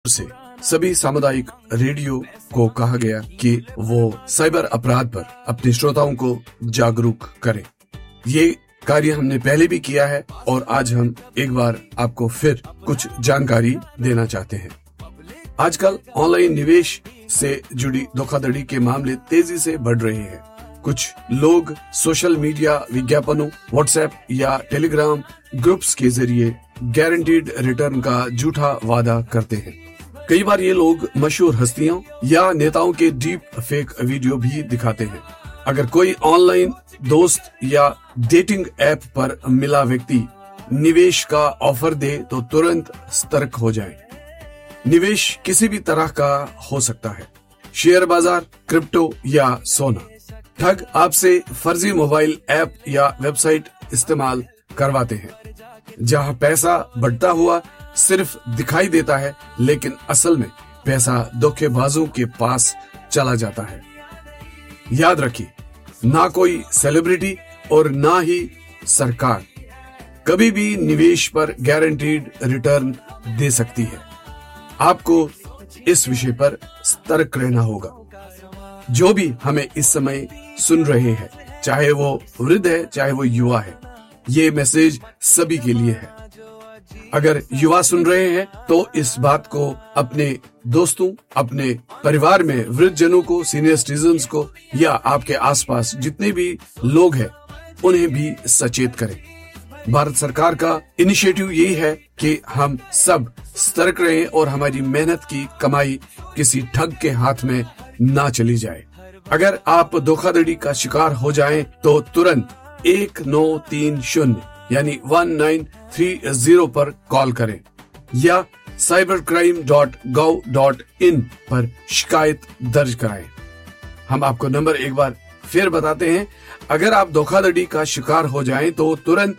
से सभी सामुदायिक रेडियो को कहा गया कि वो साइबर अपराध पर अपने श्रोताओं को जागरूक करें। ये कार्य हमने पहले भी किया है और आज हम एक बार आपको फिर कुछ जानकारी देना चाहते हैं। आजकल ऑनलाइन निवेश से जुड़ी धोखाधड़ी के मामले तेजी से बढ़ रहे हैं। कुछ लोग सोशल मीडिया विज्ञापनों, व्हाट्सएप या टेलीग्राम ग्रुप्स के जरिए गारंटीड रिटर्न का झूठा वादा करते हैं। कई बार ये लोग मशहूर हस्तियों या नेताओं के डीप फेक वीडियो भी दिखाते हैं। अगर कोई ऑनलाइन दोस्त या डेटिंग ऐप पर मिला व्यक्ति निवेश का ऑफर दे तो तुरंत सतर्क हो जाएं। निवेश किसी भी तरह का हो सकता है, शेयर बाजार, क्रिप्टो या सोना। ठग आपसे फर्जी मोबाइल ऐप या वेबसाइट इस्तेमाल करवाते हैं, जहां पैसा बढ़ता हुआ सिर्फ दिखाई देता है, लेकिन असल में पैसा धोखेबाजों के पास चला जाता है। याद रखिए, ना कोई सेलिब्रिटी और ना ही सरकार कभी भी निवेश पर गारंटीड रिटर्न दे सकती है। आपको इस विषय पर सतर्क रहना होगा। जो भी हमें इस समय सुन रहे हैं, चाहे वो वृद्ध है चाहे वो युवा है, ये मैसेज सभी के लिए है। अगर युवा सुन रहे हैं तो इस बात को अपने दोस्तों, अपने परिवार में वृद्ध जनों को, सीनियर सिटीजन्स को या आपके आसपास जितने भी लोग हैं उन्हें भी सचेत करें। भारत सरकार का इनिशिएटिव यही है कि हम सब सतर्क रहें और हमारी मेहनत की कमाई किसी ठग के हाथ में ना चली जाए। अगर आप धोखाधड़ी का शिकार हो जाएं तो तुरंत 1930 यानी 1930 पर कॉल करें या cybercrime.gov.in पर शिकायत दर्ज कराएं। हम आपको नंबर एक बार फिर बताते हैं। अगर आप धोखाधड़ी का शिकार हो जाएं तो तुरंत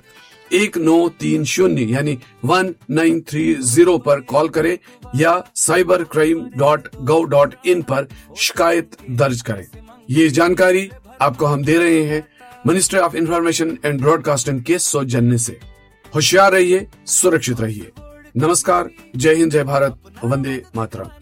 1930 यानी 1930 पर कॉल करें या cybercrime.gov.in पर शिकायत दर्ज करें। ये जानकारी आपको हम दे रहे हैं ministry of information and broadcasting के सौजन्य से। होशियार रहिए, सुरक्षित रहिए। नमस्कार, जय हिंद, जय भारत, वंदे मातरम।